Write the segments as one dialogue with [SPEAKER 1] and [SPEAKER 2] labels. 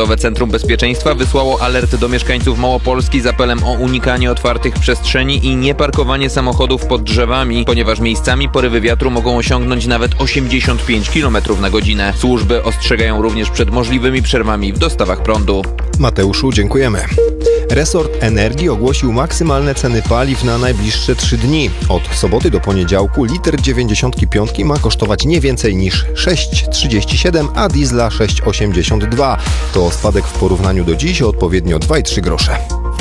[SPEAKER 1] Narodowe Centrum Bezpieczeństwa wysłało alert do mieszkańców Małopolski z apelem o unikanie otwartych przestrzeni i nieparkowanie samochodów pod drzewami, ponieważ miejscami porywy wiatru mogą osiągnąć nawet 85 km na godzinę. Służby ostrzegają również przed możliwymi przerwami w dostawach prądu.
[SPEAKER 2] Mateuszu, dziękujemy. Resort Energii ogłosił maksymalne ceny paliw na najbliższe 3 dni. Od soboty do poniedziałku litr 95 ma kosztować nie więcej niż 6,37, a diesla 6,82. To spadek w porównaniu do dziś o odpowiednio 2,3 grosze.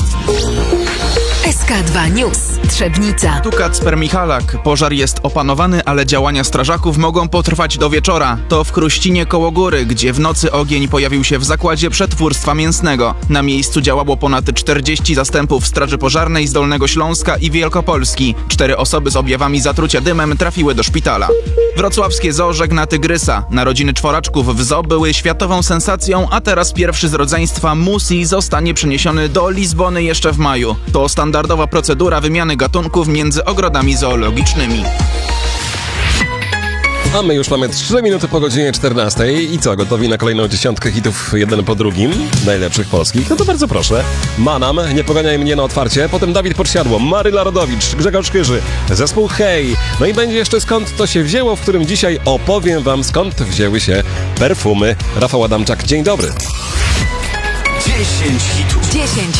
[SPEAKER 3] SK2 News. Trzebnica.
[SPEAKER 4] Tu Kacper Michalak. Pożar jest opanowany, ale działania strażaków mogą potrwać do wieczora. To w Kruścinie koło góry, gdzie w nocy ogień pojawił się w zakładzie przetwórstwa mięsnego. Na miejscu działało ponad 40 zastępów Straży Pożarnej z Dolnego Śląska i Wielkopolski. 4 osoby z objawami zatrucia dymem trafiły do szpitala. Wrocławskie zoo żegna tygrysa. Narodziny czworaczków w zoo były światową sensacją, a teraz pierwszy z rodzeństwa Musi zostanie przeniesiony do Lizbony jeszcze w maju. To standardowa procedura wymiany gatunków między ogrodami zoologicznymi.
[SPEAKER 5] A my już mamy 3 minuty po godzinie 14. I co, gotowi na kolejną dziesiątkę hitów jeden po drugim? Najlepszych polskich? No to bardzo proszę. Manam, Nie poganiaj mnie na otwarcie. Potem Dawid Podsiadło, Maryla Rodowicz, Grzegorz Kyży, zespół Hej. No i będzie jeszcze Skąd to się wzięło, w którym dzisiaj opowiem wam, skąd wzięły się perfumy. Rafał Adamczak, dzień dobry.
[SPEAKER 6] 10 hitów.
[SPEAKER 3] 10